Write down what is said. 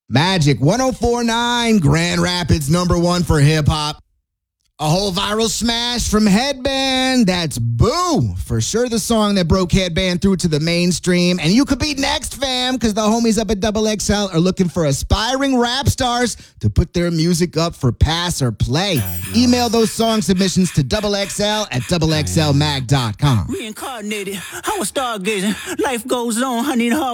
Magic 1049, Grand Rapids #1 for hip hop. A whole viral smash from Headband. That's Boo. For sure the song that broke Headband through to the mainstream. And you could be next, fam, because the homies up at Double XL are looking for aspiring rap stars to put their music up for pass or play. Email those song submissions to XXL at doublexlmag.com. Reincarnated, I was stargazing. Life goes on, I need a hard